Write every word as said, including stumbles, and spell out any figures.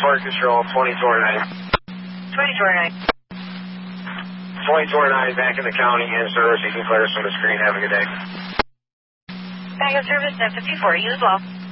Park Control, twenty-two oh nine. twenty-two oh nine. twenty-two oh nine, back in the county, in service. You can clear us from the screen. Have a good day. Back in service, ten fifty-four. You as well.